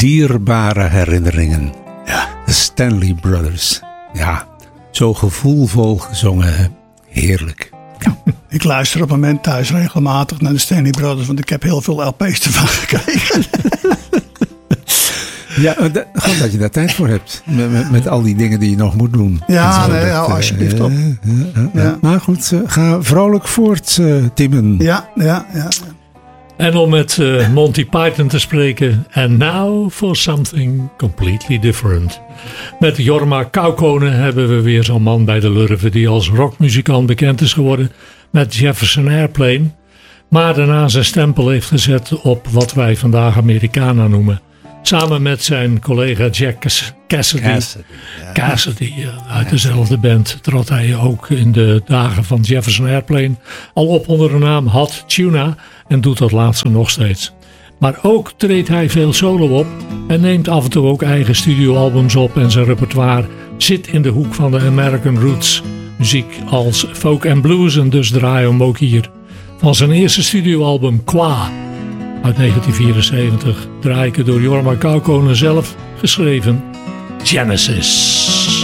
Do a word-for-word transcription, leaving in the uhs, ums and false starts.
dierbare herinneringen. Ja. De Stanley Brothers. Ja, zo gevoelvol gezongen. Hè? Heerlijk. Ja. Ik luister op het moment thuis regelmatig naar de Stanley Brothers, want ik heb heel veel L P's ervan gekregen. Ja, dat, gewoon dat je daar tijd voor hebt. Met, met, met al die dingen die je nog moet doen. Ja, zo, nee, dat, ja, alsjeblieft op. Uh, uh, uh, uh. Ja. Maar goed, uh, ga vrolijk voort, uh, Timmen. Ja, ja, ja. En om met uh, Monty Python te spreken. And now for something completely different. Met Jorma Kaukonen hebben we weer zo'n man bij de Lurven die als rockmuzikant bekend is geworden met Jefferson Airplane. Maar daarna zijn stempel heeft gezet op wat wij vandaag Americana noemen. Samen met zijn collega Jack Cassidy, Cassidy, ja. Cassidy uit dezelfde band, trad hij ook in de dagen van Jefferson Airplane al op onder de naam Hot Tuna en doet dat laatste nog steeds. Maar ook treedt hij veel solo op en neemt af en toe ook eigen studioalbums op en zijn repertoire zit in de hoek van de American Roots muziek als folk en blues en dus draaien we hem ook hier. Van zijn eerste studioalbum Qua uit negentien vierenzeventig draai ik het door Jorma Kaukonen zelf geschreven Genesis.